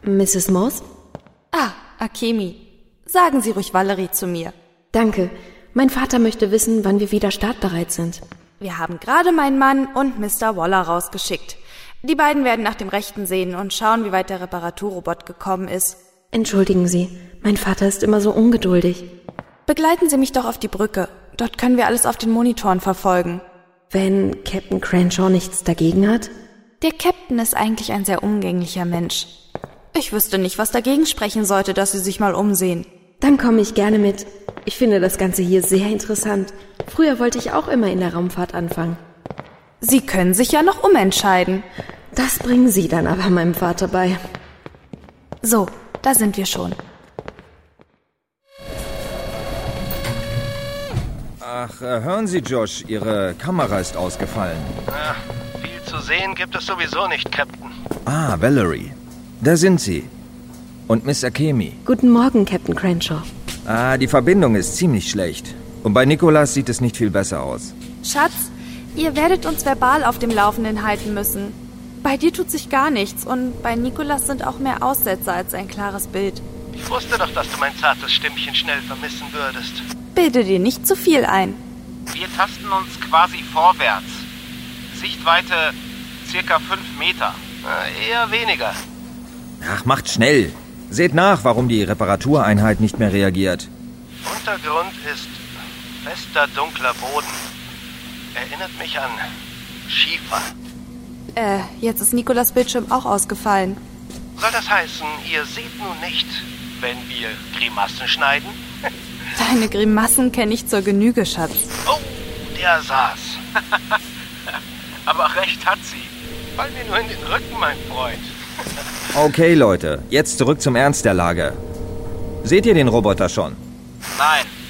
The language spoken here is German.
Mrs. Moss? Ah, Akemi. Sagen Sie ruhig Valerie zu mir. Danke. Mein Vater möchte wissen, wann wir wieder startbereit sind. Wir haben gerade meinen Mann und Mr. Waller rausgeschickt. Die beiden werden nach dem Rechten sehen und schauen, wie weit der Reparaturrobot gekommen ist. Entschuldigen Sie, mein Vater ist immer so ungeduldig. Begleiten Sie mich doch auf die Brücke. Dort können wir alles auf den Monitoren verfolgen. Wenn Captain Crenshaw nichts dagegen hat? Der Captain ist eigentlich ein sehr umgänglicher Mensch. Ich wüsste nicht, was dagegen sprechen sollte, dass Sie sich mal umsehen. Dann komme ich gerne mit. Ich finde das Ganze hier sehr interessant. Früher wollte ich auch immer in der Raumfahrt anfangen. Sie können sich ja noch umentscheiden. Das bringen Sie dann aber meinem Vater bei. So, da sind wir schon. Ach, hören Sie, Josh, Ihre Kamera ist ausgefallen. Ja, viel zu sehen gibt es sowieso nicht, Captain. Ah, Valerie. Da sind Sie. Und Miss Akemi. Guten Morgen, Captain Crenshaw. Ah, die Verbindung ist ziemlich schlecht. Und bei Nicholas sieht es nicht viel besser aus. Schatz, ihr werdet uns verbal auf dem Laufenden halten müssen. Bei dir tut sich gar nichts und bei Nicholas sind auch mehr Aussetzer als ein klares Bild. Ich wusste doch, dass du mein zartes Stimmchen schnell vermissen würdest. Bilde dir nicht zu viel ein. Wir tasten uns quasi vorwärts. Sichtweite circa 5 Meter. Eher weniger. Ach, macht schnell. Seht nach, warum die Reparatureinheit nicht mehr reagiert. Untergrund ist fester, dunkler Boden. Erinnert mich an Schiefer. Jetzt ist Nicholas Bildschirm auch ausgefallen. Soll das heißen, ihr seht nun nicht, wenn wir Grimassen schneiden? Deine Grimassen kenne ich zur Genüge, Schatz. Oh, der saß. Aber recht hat sie. Fall mir nur in den Rücken, mein Freund. Okay, Leute, jetzt zurück zum Ernst der Lage. Seht ihr den Roboter schon? Nein.